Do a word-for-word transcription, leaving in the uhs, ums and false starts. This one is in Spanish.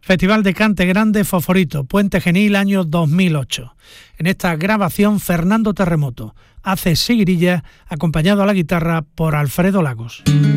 Festival de Cante Grande Fosforito, Puente Genil, año dos mil ocho. En esta grabación, Fernando Terremoto hace seguirilla, acompañado a la guitarra por Alfredo Lagos.